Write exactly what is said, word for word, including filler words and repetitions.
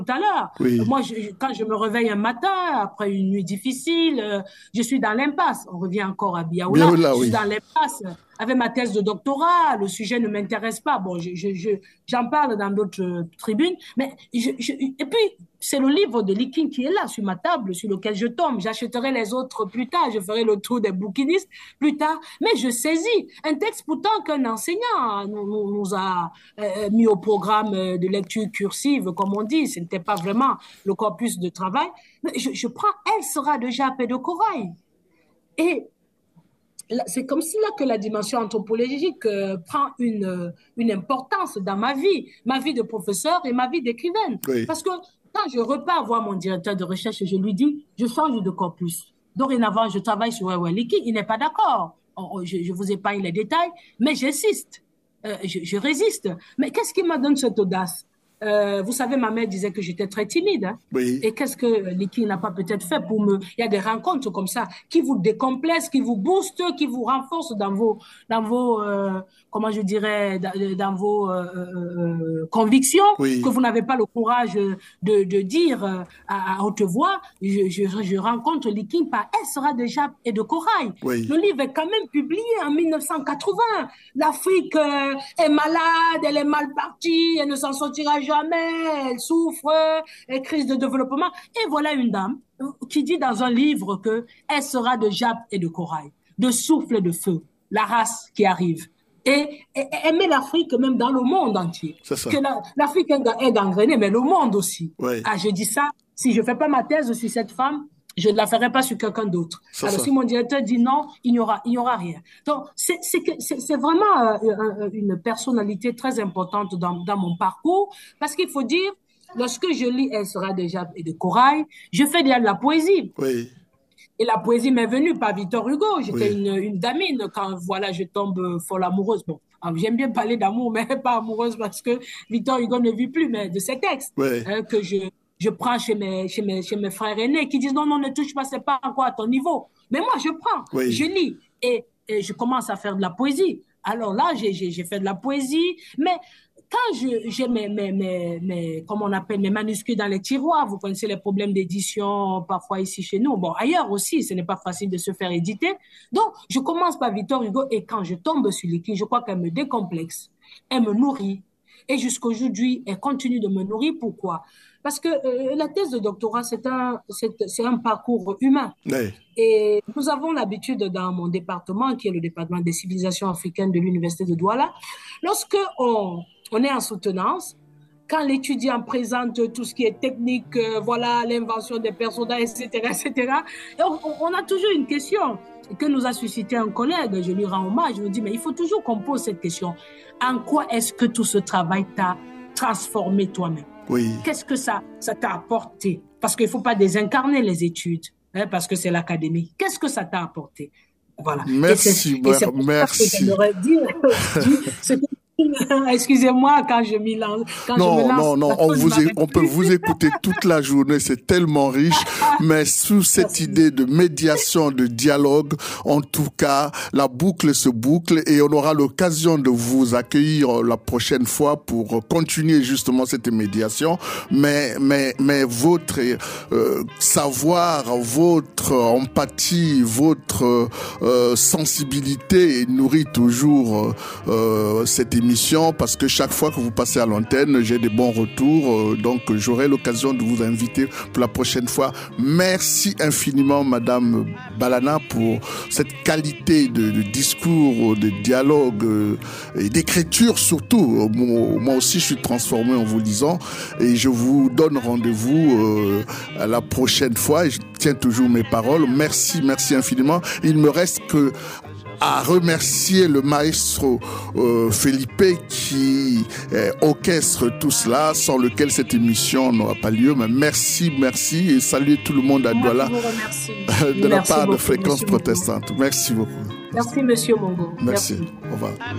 tout à l'heure. Oui. Moi, je, quand je me réveille un matin, après une nuit difficile, euh, je suis dans l'impasse. On revient encore à Bien Biaoula. là, Je suis oui. dans l'impasse avec ma thèse de doctorat. Le sujet ne m'intéresse pas. Bon, je, je, je, j'en parle dans d'autres euh, tribunes. Mais je, je, et puis, c'est le livre de Liking qui est là, sur ma table, sur lequel je tombe. J'achèterai les autres plus tard. Je ferai le tour des bouquinistes plus tard. Mais je saisis un texte pourtant qu'un enseignant nous, nous, nous a euh, mis au programme de lecture cursive, comme on dit. Ce n'était pas vraiment le corpus de travail. Mais je, je prends Elle sera de Jappe et de Corail. Et c'est comme cela que la dimension anthropologique euh, prend une, euh, une importance dans ma vie, ma vie de professeur et ma vie d'écrivaine. Oui. Parce que quand je repars voir mon directeur de recherche, je lui dis, je change de corpus. Dorénavant, je travaille sur Weweliki. Il n'est pas d'accord. Je, je vous épargne les détails, mais j'insiste. Euh, je, je résiste. Mais qu'est-ce qui m'a donné cette audace? Euh, vous savez, ma mère disait que j'étais très timide. Hein. Oui. Et qu'est-ce que Liki n'a pas peut-être fait pour me... Il y a des rencontres comme ça qui vous décomplexent, qui vous boostent, qui vous renforcent dans vos, dans vos euh, comment je dirais, dans, dans vos euh, euh, convictions, Oui. que vous n'avez pas le courage de, de dire à, à haute voix. Je, je, je rencontre Liki par Elle sera de Jappe et de Corail. Oui. Le livre est quand même publié en mille neuf cent quatre-vingts. L'Afrique euh, est malade, elle est mal partie, elle ne s'en sortira jamais. Jamais, elle souffre, elle crise de développement. Et voilà une dame qui dit dans un livre que elle sera de Jappe et de Corail, de souffle et de feu, la race qui arrive. Et, et aimer l'Afrique même dans le monde entier. C'est ça. Que la, l'Afrique est gangrénée, mais le monde aussi. Oui. Ah, je dis ça, si je ne fais pas ma thèse sur cette femme, je ne la ferai pas sur quelqu'un d'autre. C'est Alors, ça. si mon directeur dit non, il n'y aura, il n'y aura rien. Donc, c'est, c'est, c'est, c'est vraiment euh, une personnalité très importante dans, dans mon parcours, parce qu'il faut dire, lorsque je lis Elle sera de Jappe et de Corail, je fais déjà de la poésie. Oui. Et la poésie m'est venue par Victor Hugo. J'étais Oui. une, une gamine quand, voilà, je tombe folle amoureuse. Bon, j'aime bien parler d'amour, mais pas amoureuse parce que Victor Hugo ne vit plus, mais de ses textes Oui. hein, que je... je prends chez mes, chez, mes, chez mes frères aînés qui disent non, non, ne touche pas, c'est pas encore à ton niveau. Mais moi, je prends, Oui. je lis et, et je commence à faire de la poésie. Alors là, j'ai, j'ai, j'ai fait de la poésie, mais quand je, j'ai mes, mes, mes, mes, comment on appelle, mes manuscrits dans les tiroirs, vous connaissez les problèmes d'édition parfois ici chez nous, bon, ailleurs aussi, ce n'est pas facile de se faire éditer. Donc, je commence par Victor Hugo et quand je tombe sur Liki, je crois qu'elle me décomplexe, elle me nourrit. Et jusqu'aujourd'hui, elle continue de me nourrir. Pourquoi? Parce que euh, la thèse de doctorat, c'est un, c'est, c'est un parcours humain. Oui. Et nous avons l'habitude dans mon département, qui est le département des civilisations africaines de l'Université de Douala, lorsque on, on est en soutenance, quand l'étudiant présente tout ce qui est technique, euh, voilà, l'invention des personnages, et cetera, et cetera, et on, on a toujours une question que nous a suscité un collègue, je lui rends hommage, je lui dis, mais il faut toujours qu'on pose cette question. En quoi est-ce que tout ce travail t'a transformé toi-même? Oui. Qu'est-ce que ça, ça t'a apporté? Parce qu'il ne faut pas désincarner les études, hein, parce que c'est l'académie. Qu'est-ce que ça t'a apporté? Voilà. Merci, et c'est, et c'est pour merci. ça que j'aimerais dire, ce que excusez-moi quand je m'y lance. Quand non, je me lance, non, non, on, vous é- on peut vous écouter toute la journée, c'est tellement riche, mais sous cette Merci. idée de médiation, de dialogue, en tout cas, la boucle se boucle et on aura l'occasion de vous accueillir la prochaine fois pour continuer justement cette médiation, mais, mais, mais votre euh, savoir, votre empathie, votre euh, sensibilité nourrit toujours euh, cette émission. Parce que chaque fois que vous passez à l'antenne, j'ai des bons retours, euh, donc j'aurai l'occasion de vous inviter pour la prochaine fois. Merci infiniment, Madame Balana, pour cette qualité de, de discours, de dialogue euh, et d'écriture surtout. Moi, moi aussi, je suis transformé en vous lisant et je vous donne rendez-vous euh, à la prochaine fois. Et je tiens toujours mes paroles. Merci, merci infiniment. Il me reste que à remercier le maestro euh, Felipe qui euh, orchestre tout cela, sans lequel cette émission n'aura pas lieu. Mais merci, merci et saluez tout le monde à Douala de merci la part beaucoup, de Fréquence Monsieur Protestante. Mongo. Merci beaucoup. Merci, Monsieur Mongo. Merci. Merci. Au revoir.